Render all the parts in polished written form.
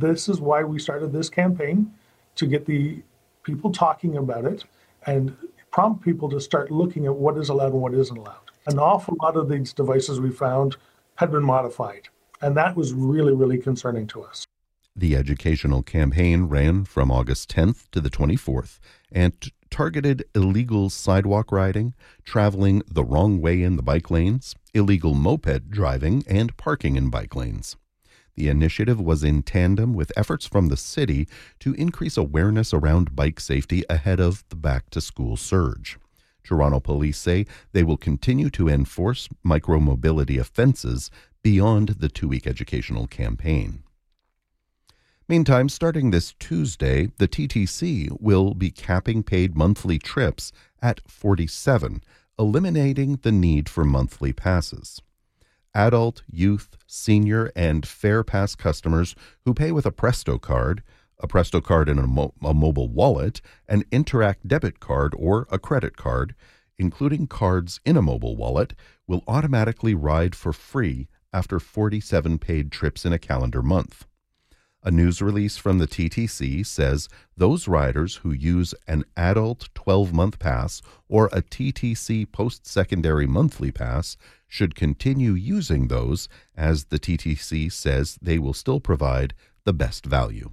this is why we started this campaign, to get the people talking about it and prompt people to start looking at what is allowed and what isn't allowed. An awful lot of these devices we found had been modified, and that was really, really concerning to us. The educational campaign ran from August 10th to the 24th and targeted illegal sidewalk riding, traveling the wrong way in the bike lanes, illegal moped driving, and parking in bike lanes. The initiative was in tandem with efforts from the city to increase awareness around bike safety ahead of the back-to-school surge. Toronto police say they will continue to enforce micromobility offenses beyond the 2-week educational campaign. Meantime, starting this Tuesday, the TTC will be capping paid monthly trips at 47, eliminating the need for monthly passes. Adult, youth, senior, and Fare Pass customers who pay with a Presto card in a mobile wallet, an Interact debit card, or a credit card, including cards in a mobile wallet, will automatically ride for free after 47 paid trips in a calendar month. A news release from the TTC says those riders who use an adult 12-month pass or a TTC post-secondary monthly pass should continue using those, as the TTC says they will still provide the best value.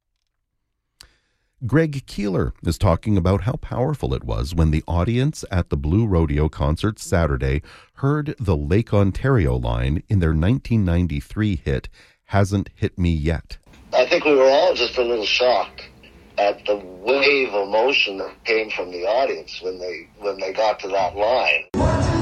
Greg Keeler is talking about how powerful it was when the audience at the Blue Rodeo concert Saturday heard the Lake Ontario line in their 1993 hit, Hasn't Hit Me Yet. I think we were all just a little shocked at the wave of emotion that came from the audience when they got to that line.